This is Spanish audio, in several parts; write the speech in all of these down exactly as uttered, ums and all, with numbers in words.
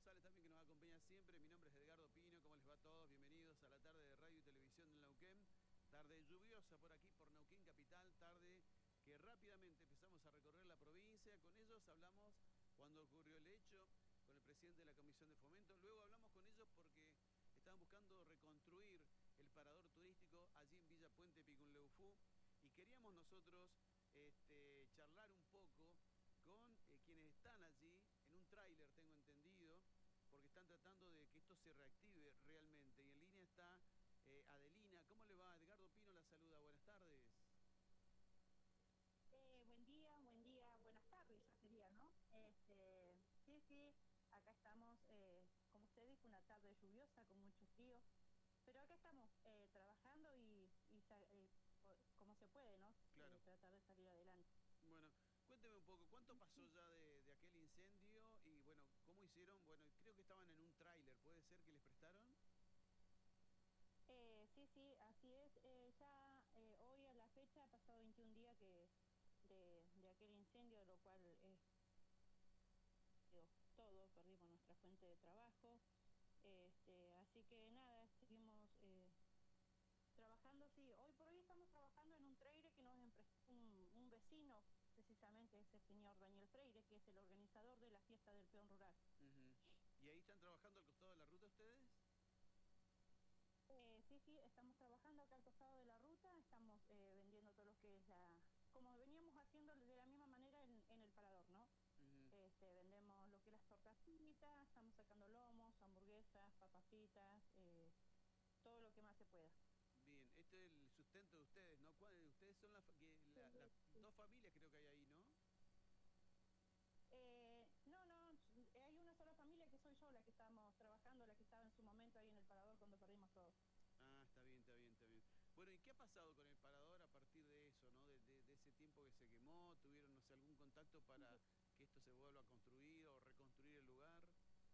Rosales también, que nos acompaña siempre. Mi nombre es Edgardo Pino. ¿Cómo les va a todos? Bienvenidos a la tarde de radio y televisión del Neuquén. Tarde lluviosa por aquí, por Neuquén Capital. Tarde que rápidamente empezamos a recorrer la provincia. Con ellos hablamos cuando ocurrió el hecho, con el presidente de la Comisión de Fomento. Luego hablamos con ellos porque estaban buscando reconstruir el parador turístico allí en Villa Puente Picunleufú. Y queríamos nosotros este, charlar un poco con eh, quienes están allí, en un tráiler tengo entendido, porque están tratando de que esto se reactive realmente. Y en línea está eh, Adelina. ¿Cómo le va? Edgardo Pino la saluda, buenas tardes. Eh, buen día, buen día, buenas tardes ya sería, ¿no? Este, sí, sí, acá estamos, eh, como usted dijo, una tarde lluviosa con mucho frío, pero acá estamos eh, trabajando y, y eh, como se puede, ¿no? Claro. Eh, tratar de salir adelante. Bueno, cuénteme un poco, ¿cuánto pasó ya de, de aquel incendio? Y bueno, ¿cómo hicieron? Bueno, creo que estaban en un tráiler, ¿puede ser que les prestaron? Eh, sí, sí, así es. Eh, ya eh, hoy a la fecha ha pasado veintiún días que de, de aquel incendio, lo cual es todo, perdimos nuestra fuente de trabajo. Este, así que nada, seguimos eh, trabajando, sí. Hoy por hoy estamos trabajando en un trailer que nos emprestó un, un vecino, precisamente ese señor Daniel Freire, que es el organizador de la fiesta del peón rural. Uh-huh. ¿Y ahí están trabajando al costado de la ruta ustedes? Eh, sí, sí, estamos trabajando acá al costado de la ruta, estamos eh, vendiendo todo lo que es la... como veníamos haciendo de la misma manera en, en el parador, ¿no? Uh-huh. Este, vendemos lo que es las tortas fritas, estamos sacando lomos, hamburguesas, papas fritas, eh, todo lo que más se pueda. Bien, este es el sustento de ustedes, ¿no? ¿Cuál- Ustedes son la, fa- que, Sí, la- las sí. dos familias creo que hay ahí, ¿no? Eh, no, no, hay una sola familia que soy yo la que estamos trabajando, la que estaba en su momento ahí en el parador cuando perdimos todo. Ah, está bien, está bien, está bien. Bueno, ¿y qué ha pasado con el parador a partir de eso, ¿no? De, de- de ese tiempo que se quemó, ¿tuvieron, no sé, algún contacto para que esto se vuelva a construir o reconstruir el lugar?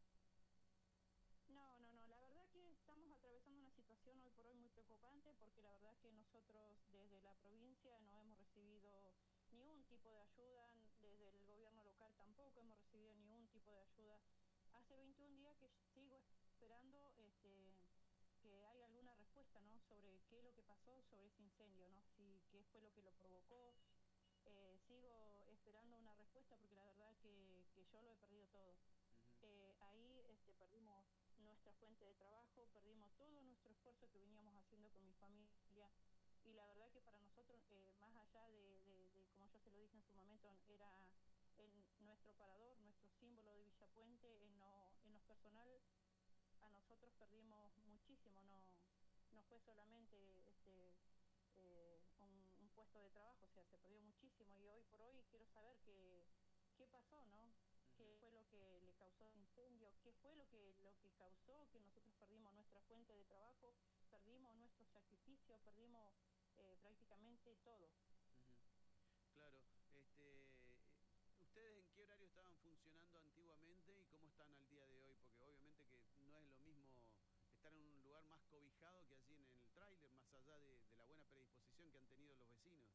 No, no, no, la verdad que estamos atravesando una situación hoy por hoy muy preocupante porque la verdad que nosotros desde la provincia no hemos recibido ningún tipo de ayuda, desde el gobierno local tampoco hemos recibido ningún tipo de ayuda. Hace veintiún días que sigo esperando este, que haya alguna respuesta, ¿no? Sobre qué es lo que pasó sobre ese incendio, ¿no? Si qué fue lo que lo provocó. Eh, sigo esperando una respuesta porque la verdad que, que yo lo he perdido todo. Ujú. Eh, ahí este, perdimos nuestra fuente de trabajo, perdimos todo nuestro esfuerzo que veníamos haciendo con mi familia y la verdad que para nosotros, eh, más allá de, de, de, como yo se lo dije en su momento, era en nuestro parador, nuestro símbolo de Villapuente, en lo, en lo personal, a nosotros perdimos muchísimo, no, no fue solamente este, eh, un, un puesto de trabajo, o sea, se perdió muchísimo y hoy por hoy quiero saber qué, qué pasó, ¿no? Ujú. ¿Qué fue lo que le causó el incendio? ¿Qué fue lo que, lo que causó que nosotros perdimos nuestra fuente de trabajo, perdimos nuestro sacrificio, perdimos eh, prácticamente todo? Ujú. Claro, este, eh, ¿ustedes en qué horario estaban funcionando antiguamente y cómo están al día de hoy? Porque obviamente que no es lo mismo estar en un lugar más cobijado que allí en el tráiler, más allá de, de la buena predisposición que han tenido los vecinos.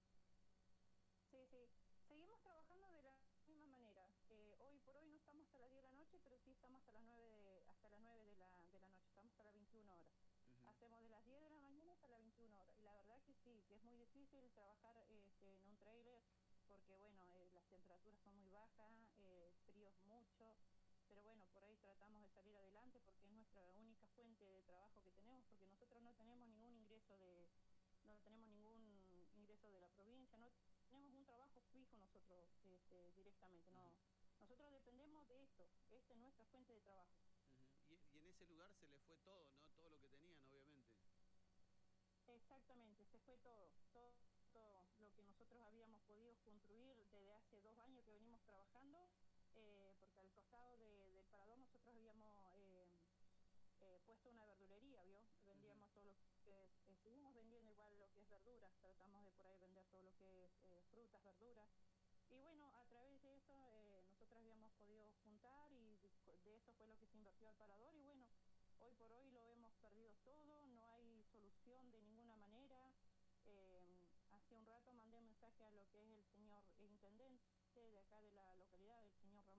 Sí, sí. Seguimos trabajando de la misma manera. Eh, hoy por hoy no estamos hasta las diez de la noche, pero sí estamos hasta las nueve de, hasta las nueve de la, de la noche, estamos hasta las veintiuna horas. Ujú. Hacemos de las diez de la mañana hasta las veintiuna horas. Y la verdad que sí, que es muy difícil trabajar este, en un trailer porque, bueno, eh, las temperaturas son muy bajas, eh, el frío es mucho, pero bueno, por ahí tratamos de salir adelante porque es nuestra única fuente de trabajo que tenemos, porque nosotros no tenemos ningún ingreso de, no tenemos ningún ingreso de la provincia, no tenemos un trabajo fijo nosotros este, directamente, Ujú. no, nosotros dependemos de esto, esta es nuestra fuente de trabajo. Ujú. Y, y en ese lugar se les fue todo, ¿no? Todo lo que tenían, obviamente. Exactamente, se fue todo, todo, todo lo que nosotros habíamos podido construir desde hace dos años que venimos trabajando, eh, porque al costado de, del parador nosotros habíamos eh, eh, puesto una verdulería, ¿vio? Ujú. Vendíamos todo lo que es, eh, seguimos vendiendo igual lo que es verduras, tratamos de por ahí vender todo lo que es eh, frutas, verduras. Y bueno, a través de eso eh, nosotros habíamos podido juntar y de, de eso fue lo que se invirtió al parador y bueno, hoy por hoy lo hemos perdido todo, no hay solución de ninguna manera. Eh, hace un rato mandé un mensaje a lo que es el señor intendente de acá de la localidad, el señor